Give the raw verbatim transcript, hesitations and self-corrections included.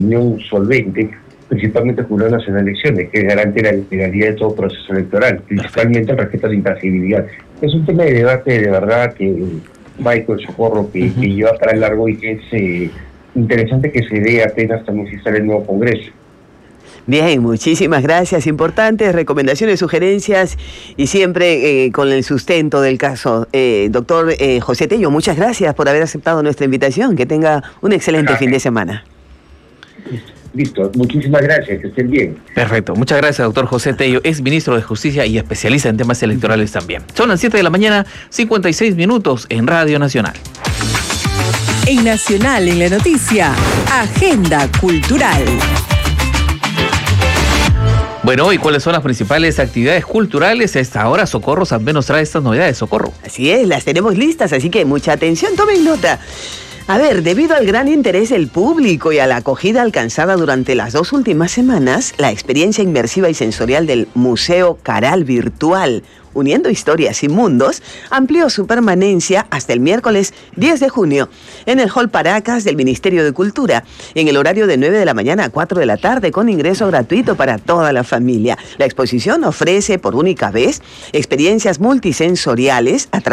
opinión solvente, principalmente el Jurado Nacional de Elecciones, que garante la legalidad de todo proceso electoral, principalmente el respeto a la intransigibilidad. Es un tema de debate de verdad que Michael Socorro, que, uh-huh. que lleva para largo y que es eh, interesante que se dé apenas también se sale el nuevo Congreso. Bien, muchísimas gracias. Importantes recomendaciones, sugerencias y siempre eh, con el sustento del caso. Eh, doctor eh, José Tello, muchas gracias por haber aceptado nuestra invitación. Que tenga un excelente gracias. fin de semana. Listo, muchísimas gracias, que estén bien. Perfecto, muchas gracias, doctor José Tello, es ministro de Justicia y especialista en temas electorales también. Son las siete de la mañana, cincuenta y seis minutos en Radio Nacional. En Nacional, en la noticia, Agenda Cultural. Bueno, ¿y cuáles son las principales actividades culturales? A esta hora Socorro Sanvé nos trae estas novedades. Socorro. Así es, las tenemos listas, así que mucha atención, tomen nota. A ver, debido al gran interés del público y a la acogida alcanzada durante las dos últimas semanas, la experiencia inmersiva y sensorial del Museo Caral Virtual, uniendo historias y mundos, amplió su permanencia hasta el miércoles diez de junio en el Hall Paracas del Ministerio de Cultura, en el horario de nueve de la mañana a cuatro de la tarde, con ingreso gratuito para toda la familia. La exposición ofrece por única vez experiencias multisensoriales a través